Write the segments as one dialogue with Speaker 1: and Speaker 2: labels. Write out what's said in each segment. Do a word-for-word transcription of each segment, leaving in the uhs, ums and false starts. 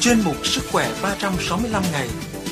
Speaker 1: chuyên mục Sức khỏe ba trăm sáu mươi lăm ngày.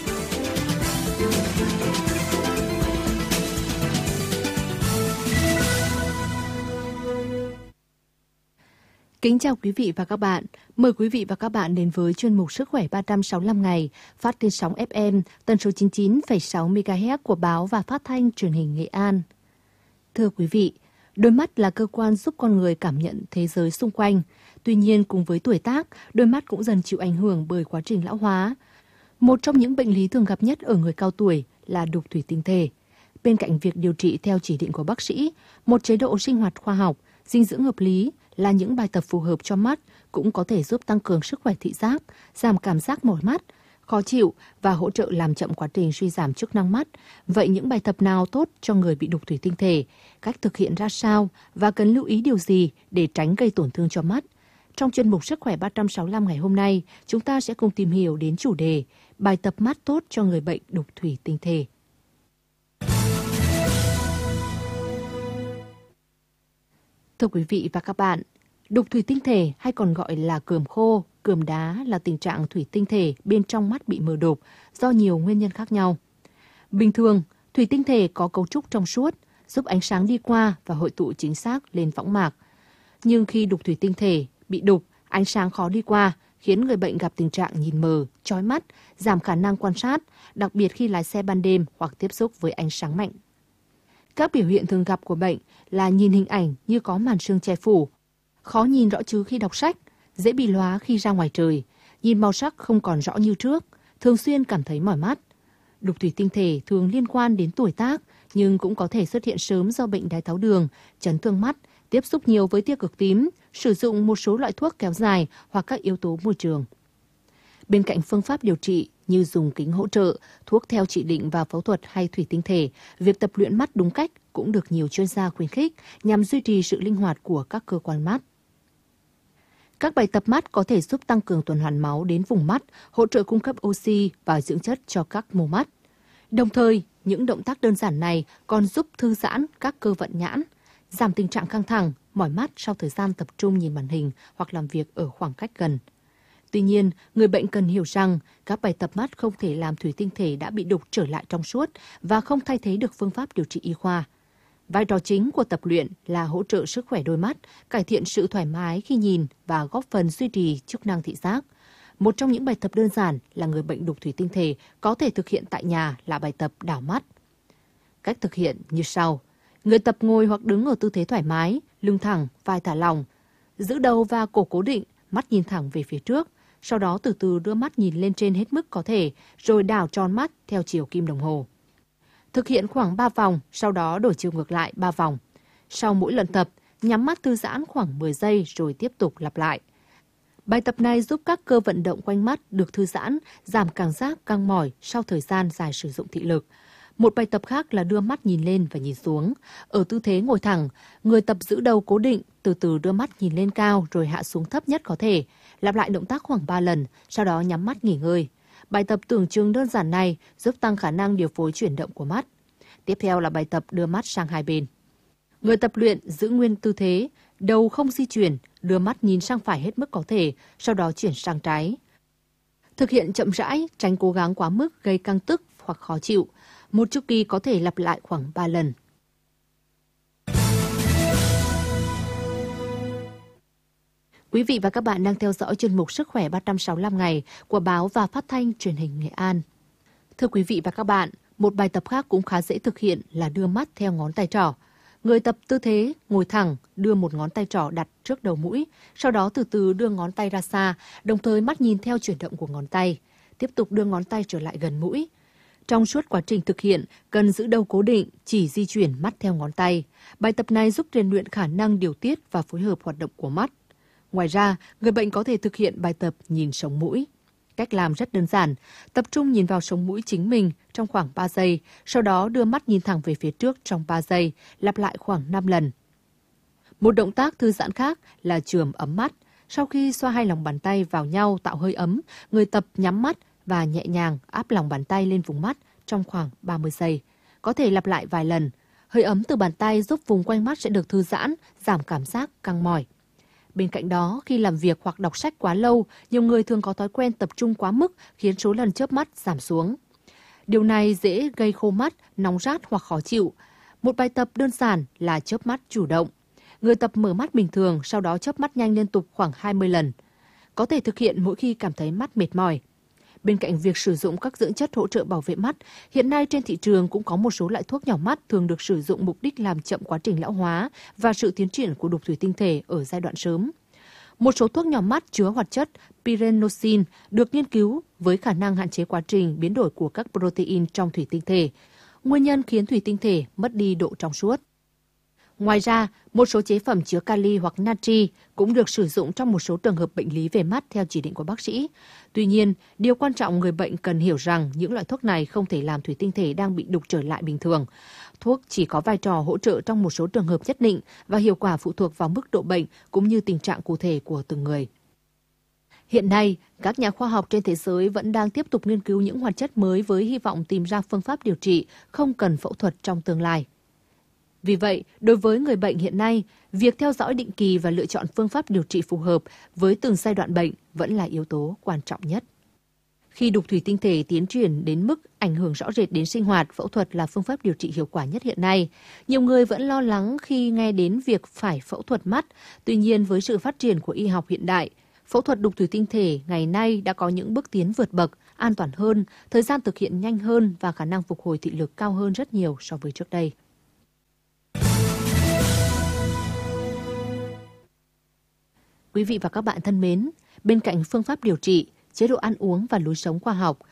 Speaker 2: Kính chào quý vị và các bạn. Mời quý vị và các bạn đến với chuyên mục Sức khỏe ba trăm sáu mươi lăm ngày phát trên sóng ép em tần số chín mươi chín phẩy sáu mê ga héc của báo và phát thanh truyền hình Nghệ An. Thưa quý vị, đôi mắt là cơ quan giúp con người cảm nhận thế giới xung quanh. Tuy nhiên, cùng với tuổi tác, đôi mắt cũng dần chịu ảnh hưởng bởi quá trình lão hóa. Một trong những bệnh lý thường gặp nhất ở người cao tuổi là đục thủy tinh thể. Bên cạnh việc điều trị theo chỉ định của bác sĩ, một chế độ sinh hoạt khoa học, dinh dưỡng hợp lý là những bài tập phù hợp cho mắt cũng có thể giúp tăng cường sức khỏe thị giác, giảm cảm giác mỏi mắt, khó chịu và hỗ trợ làm chậm quá trình suy giảm chức năng mắt. Vậy những bài tập nào tốt cho người bị đục thủy tinh thể? Cách thực hiện ra sao và cần lưu ý điều gì để tránh gây tổn thương cho mắt? Trong chuyên mục Sức khỏe ba trăm sáu mươi lăm ngày hôm nay, chúng ta sẽ cùng tìm hiểu đến chủ đề bài tập mắt tốt cho người bệnh đục thủy tinh thể. Thưa quý vị và các bạn, đục thủy tinh thể hay còn gọi là cườm khô, cườm đá là tình trạng thủy tinh thể bên trong mắt bị mờ đục do nhiều nguyên nhân khác nhau. Bình thường, thủy tinh thể có cấu trúc trong suốt, giúp ánh sáng đi qua và hội tụ chính xác lên võng mạc. Nhưng khi đục thủy tinh thể bị đục, ánh sáng khó đi qua, khiến người bệnh gặp tình trạng nhìn mờ, chói mắt, giảm khả năng quan sát, đặc biệt khi lái xe ban đêm hoặc tiếp xúc với ánh sáng mạnh. Các biểu hiện thường gặp của bệnh là nhìn hình ảnh như có màn sương che phủ, khó nhìn rõ chứ khi đọc sách, dễ bị lóa khi ra ngoài trời, nhìn màu sắc không còn rõ như trước, thường xuyên cảm thấy mỏi mắt. Đục thủy tinh thể thường liên quan đến tuổi tác, nhưng cũng có thể xuất hiện sớm do bệnh đái tháo đường, chấn thương mắt, tiếp xúc nhiều với tia cực tím, sử dụng một số loại thuốc kéo dài hoặc các yếu tố môi trường. Bên cạnh phương pháp điều trị như dùng kính hỗ trợ, thuốc theo chỉ định và phẫu thuật hay thủy tinh thể, việc tập luyện mắt đúng cách cũng được nhiều chuyên gia khuyến khích nhằm duy trì sự linh hoạt của các cơ quan mắt. Các bài tập mắt có thể giúp tăng cường tuần hoàn máu đến vùng mắt, hỗ trợ cung cấp oxy và dưỡng chất cho các mô mắt. Đồng thời, những động tác đơn giản này còn giúp thư giãn các cơ vận nhãn, giảm tình trạng căng thẳng, mỏi mắt sau thời gian tập trung nhìn màn hình hoặc làm việc ở khoảng cách gần. Tuy nhiên, người bệnh cần hiểu rằng các bài tập mắt không thể làm thủy tinh thể đã bị đục trở lại trong suốt và không thay thế được phương pháp điều trị y khoa. Vai trò chính của tập luyện là hỗ trợ sức khỏe đôi mắt, cải thiện sự thoải mái khi nhìn và góp phần duy trì chức năng thị giác. Một trong những bài tập đơn giản là người bệnh đục thủy tinh thể có thể thực hiện tại nhà là bài tập đảo mắt. Cách thực hiện như sau. Người tập ngồi hoặc đứng ở tư thế thoải mái, lưng thẳng, vai thả lỏng, giữ đầu và cổ cố định, mắt nhìn thẳng về phía trước. Sau đó từ từ đưa mắt nhìn lên trên hết mức có thể, rồi đảo tròn mắt theo chiều kim đồng hồ. Thực hiện khoảng ba vòng, sau đó đổi chiều ngược lại ba vòng. Sau mỗi lần tập, nhắm mắt thư giãn khoảng mười giây rồi tiếp tục lặp lại. Bài tập này giúp các cơ vận động quanh mắt được thư giãn, giảm cảm giác căng mỏi sau thời gian dài sử dụng thị lực. Một bài tập khác là đưa mắt nhìn lên và nhìn xuống. Ở tư thế ngồi thẳng, người tập giữ đầu cố định, từ từ đưa mắt nhìn lên cao rồi hạ xuống thấp nhất có thể. Lặp lại động tác khoảng ba lần, sau đó nhắm mắt nghỉ ngơi. Bài tập tưởng chừng đơn giản này giúp tăng khả năng điều phối chuyển động của mắt. Tiếp theo là bài tập đưa mắt sang hai bên. Người tập luyện giữ nguyên tư thế, đầu không di chuyển, đưa mắt nhìn sang phải hết mức có thể, sau đó chuyển sang trái. Thực hiện chậm rãi, tránh cố gắng quá mức gây căng tức hoặc khó chịu. Một chu kỳ có thể lặp lại khoảng ba lần. Quý vị và các bạn đang theo dõi chuyên mục Sức khỏe ba trăm sáu mươi lăm ngày của báo và phát thanh truyền hình Nghệ An. Thưa quý vị và các bạn, một bài tập khác cũng khá dễ thực hiện là đưa mắt theo ngón tay trỏ. Người tập tư thế ngồi thẳng, đưa một ngón tay trỏ đặt trước đầu mũi, sau đó từ từ đưa ngón tay ra xa, đồng thời mắt nhìn theo chuyển động của ngón tay. Tiếp tục đưa ngón tay trở lại gần mũi. Trong suốt quá trình thực hiện, cần giữ đầu cố định, chỉ di chuyển mắt theo ngón tay. Bài tập này giúp rèn luyện khả năng điều tiết và phối hợp hoạt động của mắt. Ngoài ra, người bệnh có thể thực hiện bài tập nhìn sống mũi. Cách làm rất đơn giản, tập trung nhìn vào sống mũi chính mình trong khoảng ba giây, sau đó đưa mắt nhìn thẳng về phía trước trong ba giây, lặp lại khoảng năm lần. Một động tác thư giãn khác là chườm ấm mắt. Sau khi xoa hai lòng bàn tay vào nhau tạo hơi ấm, người tập nhắm mắt và nhẹ nhàng áp lòng bàn tay lên vùng mắt trong khoảng ba mươi giây. Có thể lặp lại vài lần. Hơi ấm từ bàn tay giúp vùng quanh mắt sẽ được thư giãn, giảm cảm giác căng mỏi. Bên cạnh đó, khi làm việc hoặc đọc sách quá lâu, nhiều người thường có thói quen tập trung quá mức khiến số lần chớp mắt giảm xuống. Điều này dễ gây khô mắt, nóng rát hoặc khó chịu. Một bài tập đơn giản là chớp mắt chủ động. Người tập mở mắt bình thường, sau đó chớp mắt nhanh liên tục khoảng hai mươi lần. Có thể thực hiện mỗi khi cảm thấy mắt mệt mỏi. Bên cạnh việc sử dụng các dưỡng chất hỗ trợ bảo vệ mắt, hiện nay trên thị trường cũng có một số loại thuốc nhỏ mắt thường được sử dụng mục đích làm chậm quá trình lão hóa và sự tiến triển của đục thủy tinh thể ở giai đoạn sớm. Một số thuốc nhỏ mắt chứa hoạt chất pyridoxine được nghiên cứu với khả năng hạn chế quá trình biến đổi của các protein trong thủy tinh thể, nguyên nhân khiến thủy tinh thể mất đi độ trong suốt. Ngoài ra, một số chế phẩm chứa kali hoặc natri cũng được sử dụng trong một số trường hợp bệnh lý về mắt theo chỉ định của bác sĩ. Tuy nhiên, điều quan trọng người bệnh cần hiểu rằng những loại thuốc này không thể làm thủy tinh thể đang bị đục trở lại bình thường. Thuốc chỉ có vai trò hỗ trợ trong một số trường hợp nhất định và hiệu quả phụ thuộc vào mức độ bệnh cũng như tình trạng cụ thể của từng người. Hiện nay, các nhà khoa học trên thế giới vẫn đang tiếp tục nghiên cứu những hoạt chất mới với hy vọng tìm ra phương pháp điều trị không cần phẫu thuật trong tương lai. Vì vậy, đối với người bệnh hiện nay, việc theo dõi định kỳ và lựa chọn phương pháp điều trị phù hợp với từng giai đoạn bệnh vẫn là yếu tố quan trọng nhất. Khi đục thủy tinh thể tiến triển đến mức ảnh hưởng rõ rệt đến sinh hoạt, phẫu thuật là phương pháp điều trị hiệu quả nhất hiện nay. Nhiều người vẫn lo lắng khi nghe đến việc phải phẫu thuật mắt. Tuy nhiên, với sự phát triển của y học hiện đại, phẫu thuật đục thủy tinh thể ngày nay đã có những bước tiến vượt bậc, an toàn hơn, thời gian thực hiện nhanh hơn và khả năng phục hồi thị lực cao hơn rất nhiều so với trước đây. Quý vị và các bạn thân mến, bên cạnh phương pháp điều trị, chế độ ăn uống và lối sống khoa học,